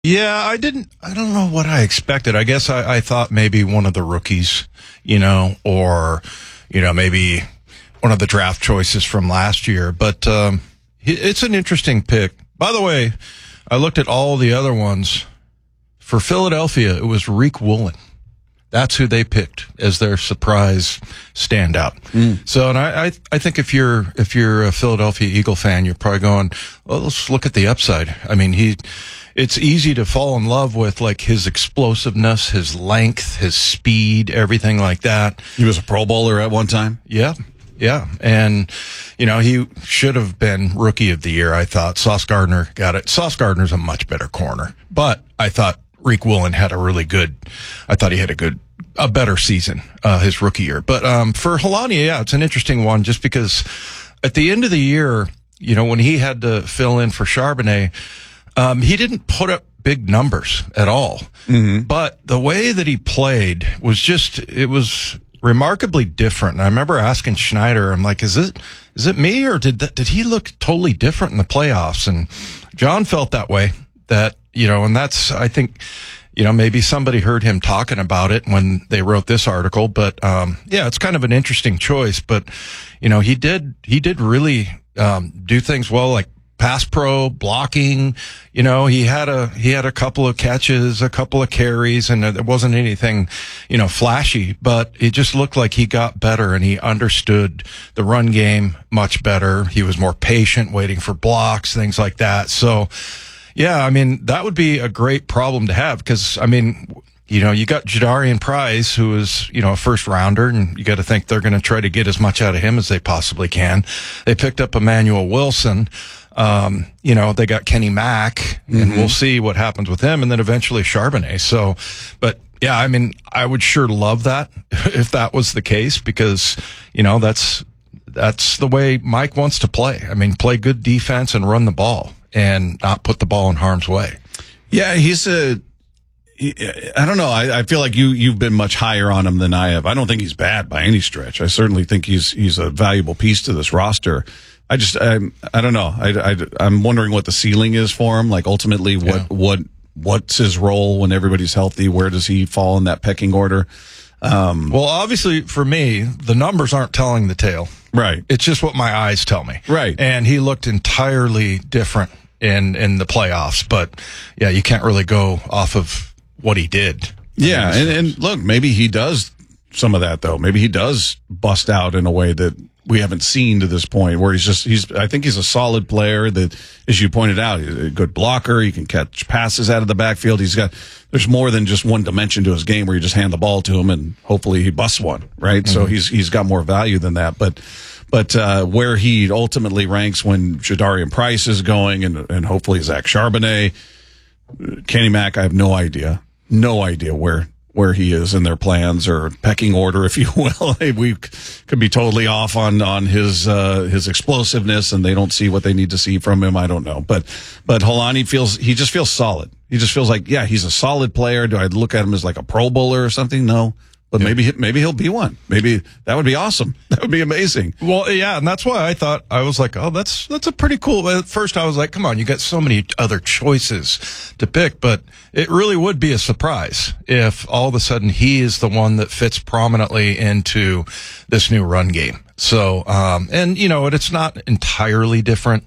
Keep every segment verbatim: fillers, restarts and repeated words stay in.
Yeah, I didn't, I don't know what I expected. I guess I, I thought maybe one of the rookies, you know, or, you know, maybe one of the draft choices from last year. But um, it's an interesting pick. By the way, I looked at all the other ones. For Philadelphia, it was Rick Woolen. That's who they picked as their surprise standout. Mm. So, and I, I, I think if you're, if you're a Philadelphia Eagle fan, you're probably going, well, let's look at the upside. I mean, he, it's easy to fall in love with like his explosiveness, his length, his speed, everything like that. He was a Pro Bowler at one time. Yeah. Yeah. And, you know, he should have been Rookie of the Year, I thought. Sauce Gardner got it. Sauce Gardner's a much better corner, but I thought Rick Woolen had a really good, I thought he had a good, a better season, uh, his rookie year. But, um, for Helani, yeah, it's an interesting one just because at the end of the year, you know, when he had to fill in for Charbonnet, um, he didn't put up big numbers at all. Mm-hmm. But the way that he played was just, it was remarkably different. And I remember asking Schneider, I'm like, is it, is it me or did that, did he look totally different in the playoffs? And John felt that way, that, you know, and that's, I think, you know, maybe somebody heard him talking about it when they wrote this article, but, um, yeah, it's kind of an interesting choice, but, you know, he did, he did really, um, do things well, like pass pro, blocking, you know, he had a, he had a couple of catches, a couple of carries, and there wasn't anything, you know, flashy, but it just looked like he got better and he understood the run game much better. He was more patient, waiting for blocks, things like that. So, yeah, I mean, that would be a great problem to have because, I mean, you know, you got Jadarian Price, who is, you know, a first rounder, and you got to think they're going to try to get as much out of him as they possibly can. They picked up Emmanuel Wilson. Um, you know, they got Kenny Mack, mm-hmm. and we'll see what happens with him, and then eventually Charbonnet. So, but yeah, I mean, I would sure love that if that was the case because, you know, that's, that's the way Mike wants to play. I mean, play good defense and run the ball and not put the ball in harm's way. Yeah, he's a, he, I don't know. I, I feel like you, you've been much higher on him than I have. I don't think he's bad by any stretch. I certainly think he's, he's a valuable piece to this roster. I just, I, I don't know. I, I, I'm wondering what the ceiling is for him. Like ultimately what, yeah. what, what's his role when everybody's healthy? Where does he fall in that pecking order? Um, well, obviously for me, the numbers aren't telling the tale. Right. It's just what my eyes tell me. Right. And he looked entirely different in, in the playoffs, but yeah, you can't really go off of what he did. Yeah. And, and look, maybe he does some of that though. Maybe he does bust out in a way that we haven't seen to this point where he's just, he's, I think he's a solid player that, as you pointed out, he's a good blocker. He can catch passes out of the backfield. He's got, there's more than just one dimension to his game where you just hand the ball to him and hopefully he busts one, right? Mm-hmm. So he's, he's got more value than that. But, but, uh, where he ultimately ranks when Jadarian Price is going and, and hopefully Zach Charbonnet, Kenny Mack, I have no idea, no idea where, where he is in their plans or pecking order, if you will. We could be totally off on, on his, uh, his explosiveness and they don't see what they need to see from him. I don't know. But, but Helani feels, he just feels solid. He just feels like, yeah, he's a solid player. Do I look at him as like a Pro Bowler or something? No. But yeah. maybe, maybe he'll be one. Maybe that would be awesome. That would be amazing. Well, yeah, and that's why I thought, I was like, oh, that's, that's a pretty cool. At first I was like, come on, you got so many other choices to pick, but it really would be a surprise if all of a sudden he is the one that fits prominently into this new run game. So, um, and you know, it's not entirely different.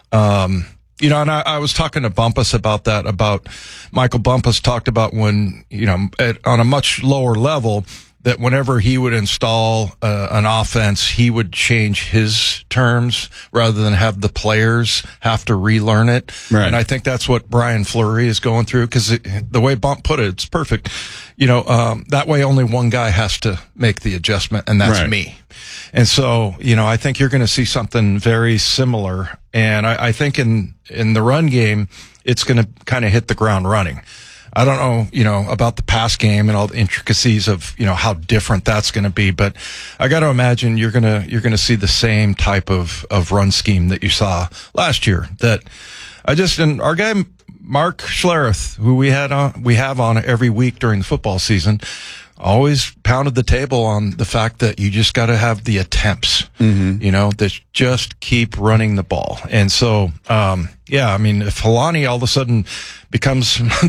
Um, You know, and I, I was talking to Bumpus about that, about Michael Bumpus talked about when, you know, at, on a much lower level, that whenever he would install uh, an offense, he would change his terms rather than have the players have to relearn it. Right. And I think that's what Brian Fleury is going through because the way Bump put it, it's perfect. You know, um, that way only one guy has to make the adjustment, and that's right. me. And so, you know, I think you're going to see something very similar. And I, I think in, in the run game, it's going to kind of hit the ground running. I don't know, you know, about the pass game and all the intricacies of, you know, how different that's going to be, but I got to imagine you're going to, you're going to see the same type of, of run scheme that you saw last year. That I just, and our guy Mark Schlereth, who we had on, we have on every week during the football season, always pounded the table on the fact that you just got to have the attempts, mm-hmm. you know, that just keep running the ball. And so, um, yeah, I mean, if Helani all of a sudden becomes